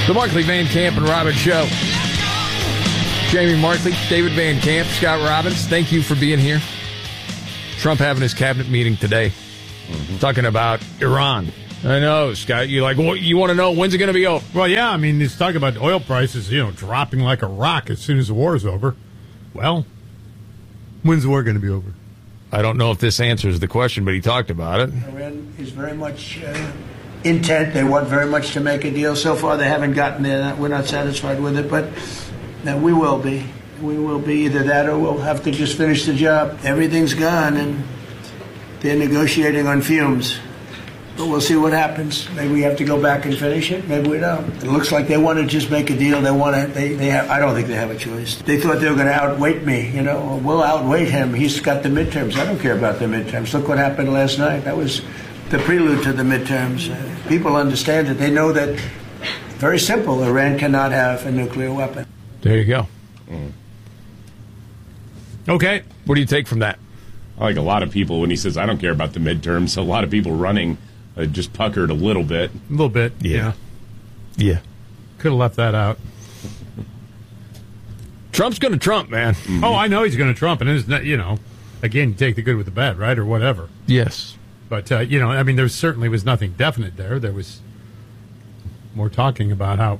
The Markley, Van Camp, and Robbins Show. Jamie Markley, David Van Camp, Scott Robbins, thank you for being here. Trump having his cabinet meeting today, talking about Iran. I know, Scott, you want to know when's it going to be over? Well, yeah, I mean, he's talking about oil prices, dropping like a rock as soon as the war is over. Well, when's the war going to be over? I don't know if this answers the question, but he talked about it. Iran is very much intent. They want very much to make a deal. So far, they haven't gotten there. We're not satisfied with it, but we will be. We will be either that or we'll have to just finish the job. Everything's gone, and they're negotiating on fumes. But we'll see what happens. Maybe we have to go back and finish it. Maybe we don't. It looks like they want to just make a deal. They want to. They have. I don't think they have a choice. They thought they were going to outweight me. We'll outweigh him. He's got the midterms. I don't care about the midterms. Look what happened last night. That was the prelude to the midterms. People understand it. They know that. Very simple. Iran cannot have a nuclear weapon. There you go. Okay. What do you take from that? Like a lot of people, when he says, I don't care about the midterms, a lot of people running just puckered a little bit. A little bit, yeah. Could have left that out. Trump's going to Trump, man. Mm-hmm. Oh, I know he's going to Trump, and it's not, again, you take the good with the bad, right, or whatever. Yes. But, there certainly was nothing definite there. There was more talking about how,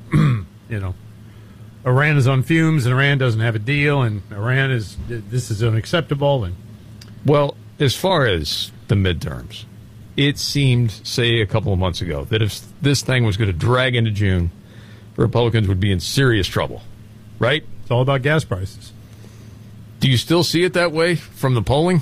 Iran is on fumes, and Iran doesn't have a deal, and this is unacceptable. And well, as far as the midterms, it seemed, say, a couple of months ago, that if this thing was going to drag into June, Republicans would be in serious trouble, right? It's all about gas prices. Do you still see it that way from the polling?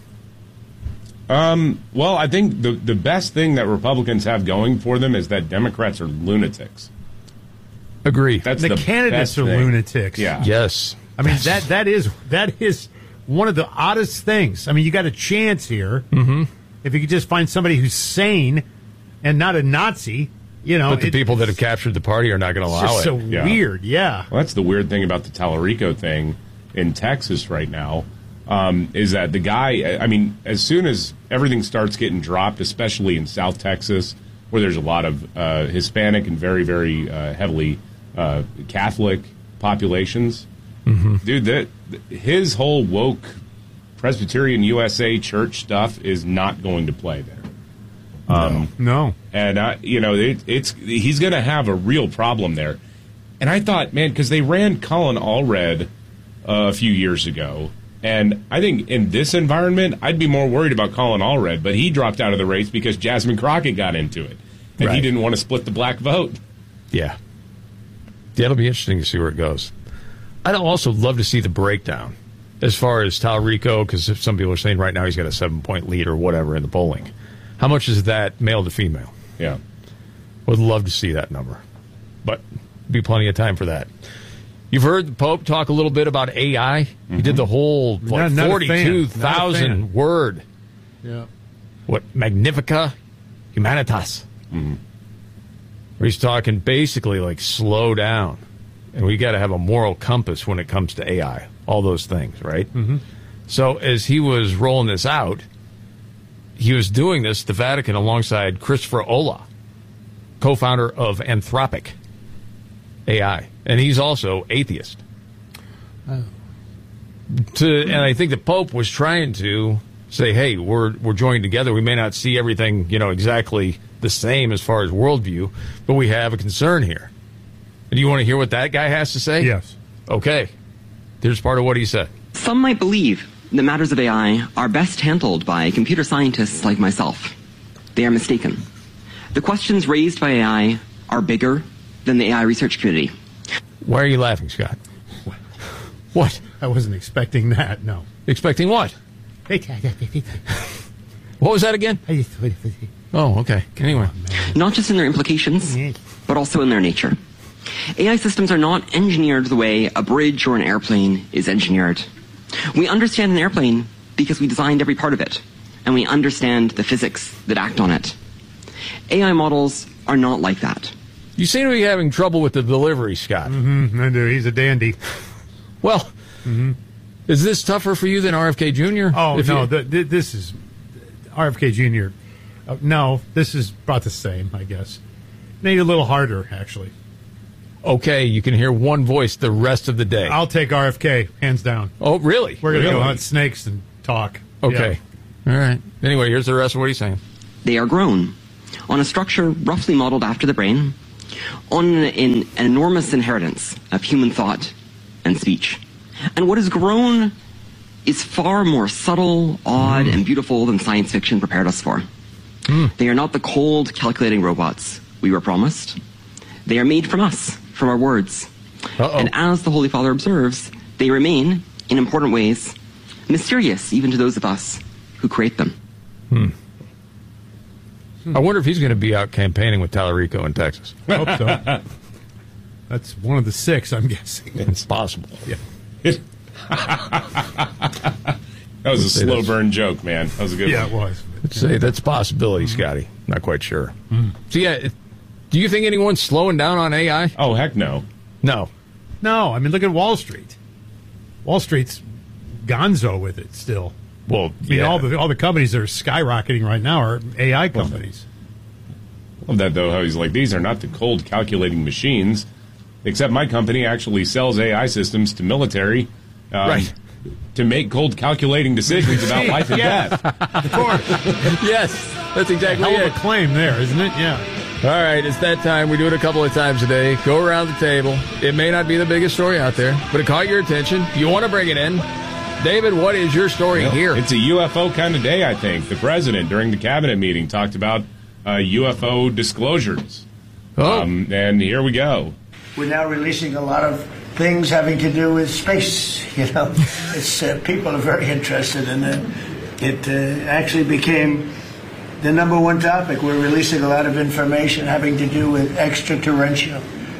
Well, I think the best thing that Republicans have going for them is that Democrats are lunatics. Agree. That's the candidates are lunatics. Yeah. Yes. I mean, that is one of the oddest things. I mean, you got a chance here. Mm-hmm. If you could just find somebody who's sane and not a Nazi, But the people that have captured the party are not going to allow it. It's so weird, yeah. Well, that's the weird thing about the Tallarico thing in Texas right now, is that the guy, as soon as everything starts getting dropped, especially in South Texas, where there's a lot of Hispanic and very, very heavily Catholic populations, dude, his whole woke Presbyterian USA church stuff is not going to play there. No. And, he's going to have a real problem there. And I thought, man, because they ran Colin Allred a few years ago, and I think in this environment, I'd be more worried about Colin Allred, but he dropped out of the race because Jasmine Crockett got into it, and he didn't want to split the black vote. Yeah. It'll be interesting to see where it goes. I'd also love to see the breakdown as far as Tallarico, because some people are saying right now he's got a 7-point lead or whatever in the polling. How much is that male to female? Yeah. Would love to see that number. But be plenty of time for that. You've heard the Pope talk a little bit about AI. He did the whole 42,000 word. Yeah. What, Magnifica Humanitas. Mm-hmm. Where he's talking basically like slow down. And we got to have a moral compass when it comes to AI. All those things, right? Mm-hmm. So as he was rolling this out, he was doing this at the Vatican alongside Christopher Olah, co-founder of Anthropic AI. And he's also atheist. Oh. And I think the Pope was trying to say, hey, we're joined together. We may not see everything, exactly the same as far as worldview, but we have a concern here. And do you want to hear what that guy has to say? Yes. Okay. Here's part of what he said. Some might believe that matters of AI are best handled by computer scientists like myself. They are mistaken. The questions raised by AI are bigger than the AI research community. Why are you laughing, Scott? What? I wasn't expecting that, no. Expecting what? What was that again? Oh, okay. Anyway. Not just in their implications, but also in their nature. AI systems are not engineered the way a bridge or an airplane is engineered. We understand an airplane because we designed every part of it, and we understand the physics that act on it. AI models are not like that. You seem to be having trouble with the delivery, Scott. Mm-hmm. I do. He's a dandy. Well, is this tougher for you than RFK Jr.? Oh, no. This is RFK Jr. No, this is about the same, I guess. Maybe a little harder, actually. okay, you can hear one voice the rest of the day. I'll take RFK, hands down. Oh, really? We're going to Really? go hunt snakes and talk. Okay. All right. Anyway, here's the rest of what he's saying. They are grown on a structure roughly modeled after the brain, on an enormous inheritance of human thought and speech. And what is grown is far more subtle, odd, and beautiful than science fiction prepared us for. They are not the cold, calculating robots we were promised. They are made from us, from our words. Uh-oh. And as the Holy Father observes, they remain, in important ways, mysterious even to those of us who create them. I wonder if he's going to be out campaigning with Tallarico in Texas. I hope so. That's one of the 6, I'm guessing. It's possible. Yeah. That was a slow burn joke, man. That was a good Yeah, one. it was. Let's say that's a possibility, Scotty. Not quite sure. So, yeah, do you think anyone's slowing down on AI? Oh, heck no. No. No, I mean, look at Wall Street. Wall Street's gonzo with it still. Well, I mean, yeah. all the companies that are skyrocketing right now are AI companies. Love that, though, how he's like, these are not the cold calculating machines, except my company actually sells AI systems to military Right. to make cold calculating decisions about life and Yeah. death. Of course. Yes, that's exactly Hell of it. a claim there, isn't it? Yeah. All right, it's that time. We do it a couple of times a day. Go around the table. It may not be the biggest story out there, but it caught your attention. You want to bring it in. David, what is your story here? It's a UFO kind of day, I think. The president, during the cabinet meeting, talked about UFO disclosures. Oh. And here we go. We're now releasing a lot of things having to do with space. You know, it's people are very interested in it. It actually became the number one topic. We're releasing a lot of information having to do with extraterrestrial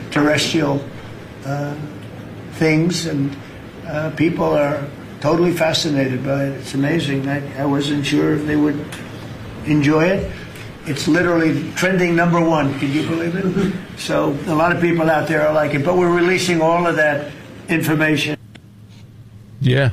things, and people are totally fascinated by it. It's amazing. I wasn't sure if they would enjoy it. It's literally trending number one. Can you believe it? So a lot of people out there are like it, but we're releasing all of that information. Yeah.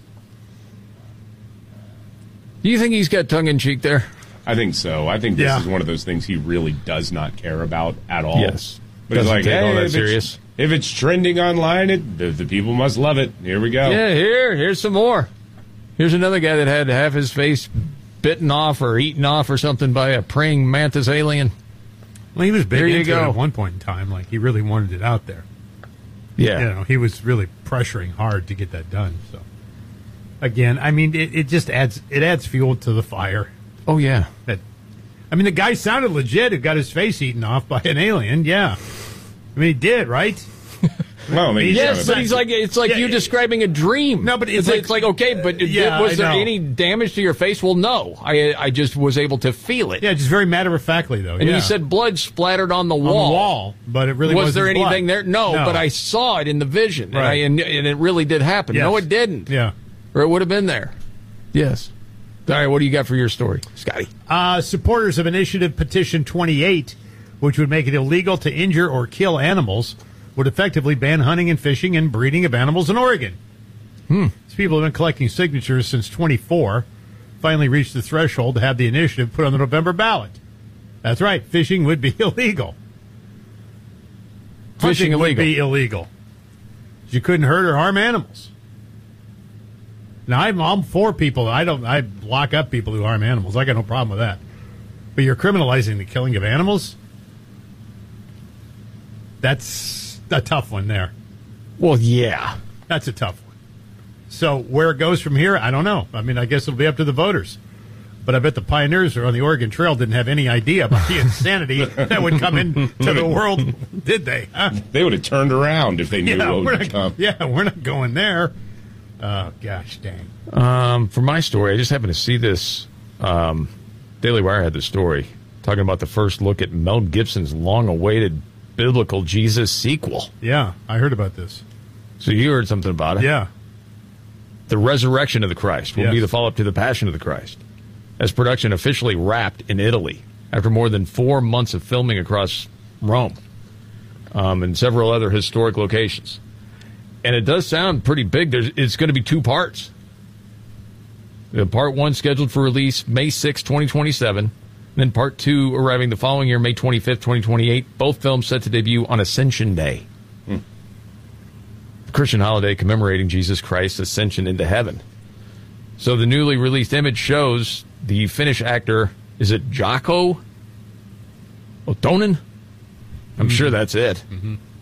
Do you think he's got tongue-in-cheek there? I think so. I think this Yeah. is one of those things he really does not care about at all. Yes. But he's Doesn't like, take all hey, that serious. if it's trending online, the people must love it. Here we go. Yeah, here's some more. Here's another guy that had half his face bitten off or eaten off or something by a praying mantis alien. Well, he was big There you into it go. at one point in time. Like, he really wanted it out there. Yeah. You know, he was really pressuring hard to get that done. So, again, I mean, it just adds fuel to the fire. Oh, yeah. I mean, the guy sounded legit who got his face eaten off by an alien. Yeah. I mean, he did, right? Well, I mean, Yes, but he's like, it's like Yeah, you describing a dream. No, but it's like okay, but Yeah, was I there know. any damage to your face? Well, no. I just was able to feel it. Yeah, just very matter-of-factly, though. And yeah. you said blood splattered on the on wall. the wall, but it really Was wasn't there anything blood. there? No, but I saw it in the vision, Right. and it really did happen. Yes. No, it didn't. Yeah. Or it would have been there. Yes. All right, what do you got for your story, Scotty? Supporters of Initiative Petition 28, which would make it illegal to injure or kill animals, would effectively ban hunting and fishing and breeding of animals in Oregon. These people have been collecting signatures since 24, finally reached the threshold to have the initiative put on the November ballot. That's right, fishing would be illegal. Fishing Hunting would illegal. be illegal. You couldn't hurt or harm animals. Now, I'm for people. I lock up people who harm animals. I got no problem with that. But you're criminalizing the killing of animals? That's a tough one there. Well, yeah. That's a tough one. So where it goes from here, I don't know. I mean, I guess it'll be up to the voters. But I bet the pioneers on the Oregon Trail didn't have any idea about the insanity that would come into the world, did they? Huh? they would have turned around if they knew what would come. We're not going there. Oh, gosh dang. For my story, I just happened to see this. Daily Wire had the story talking about the first look at Mel Gibson's long-awaited biblical Jesus sequel. Yeah, I heard about this. So you heard something about it. Yeah. The Resurrection of the Christ will Yes. be the follow-up to the Passion of the Christ, as production officially wrapped in Italy after more than 4 months of filming across Rome and several other historic locations. And it does sound pretty big. It's going to be 2 parts. Part 1 scheduled for release May 6, 2027. Then Part 2 arriving the following year, May 25th, 2028. Both films set to debut on Ascension Day. Christian holiday commemorating Jesus Christ's ascension into heaven. So the newly released image shows the Finnish actor, is it Jaakko Ottonen? I'm sure that's it.